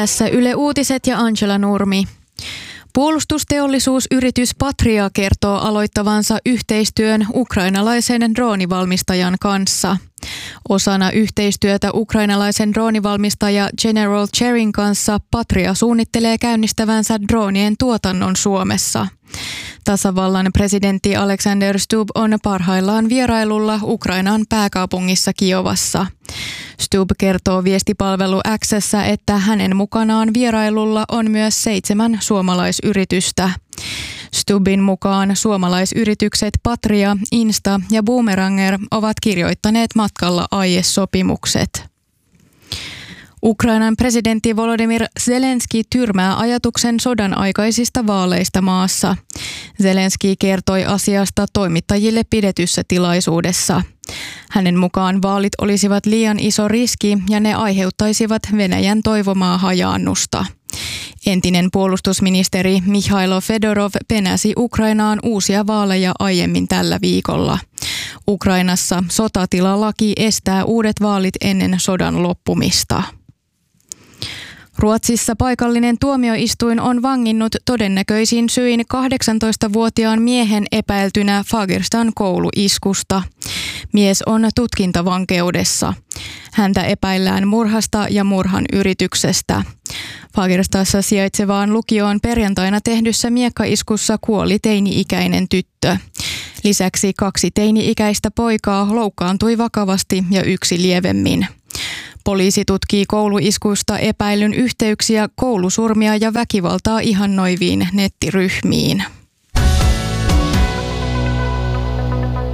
Tässä Yle Uutiset ja Angela Nurmi. Puolustusteollisuusyritys Patria kertoo aloittavansa yhteistyön ukrainalaisen droonivalmistajan kanssa. Osana yhteistyötä ukrainalaisen droonivalmistaja General Cherin kanssa Patria suunnittelee käynnistävänsä droonien tuotannon Suomessa. Tasavallan presidentti Alexander Stubb on parhaillaan vierailulla Ukrainan pääkaupungissa Kiovassa. Stubb kertoo viestipalvelu X:ssä, että hänen mukanaan vierailulla on myös 7 suomalaisyritystä. Stubbin mukaan suomalaisyritykset Patria, Insta ja Boomeranger ovat kirjoittaneet matkalla aiesopimukset. Ukrainan presidentti Volodymyr Zelenski tyrmää ajatuksen sodan aikaisista vaaleista maassa. Zelenski kertoi asiasta toimittajille pidetyssä tilaisuudessa. Hänen mukaan vaalit olisivat liian iso riski ja ne aiheuttaisivat Venäjän toivomaa hajaannusta. Entinen puolustusministeri Mikhailo Fedorov penäsi Ukrainaan uusia vaaleja aiemmin tällä viikolla. Ukrainassa sotatilalaki estää uudet vaalit ennen sodan loppumista. Ruotsissa paikallinen tuomioistuin on vanginnut todennäköisin syin 18-vuotiaan miehen epäiltynä Fagerstan kouluiskusta. Mies on tutkintavankeudessa. Häntä epäillään murhasta ja murhan yrityksestä. Fagerstassa sijaitsevaan lukioon perjantaina tehdyssä miekkaiskussa kuoli teini-ikäinen tyttö. Lisäksi 2 teini-ikäistä poikaa loukkaantui vakavasti ja 1 lievemmin. Poliisi tutkii kouluiskuista epäilyn yhteyksiä koulusurmia ja väkivaltaa ihannoiviin nettiryhmiin.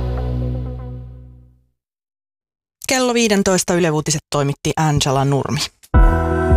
Kello 15 Yle Uutiset toimitti Angela Nurmi.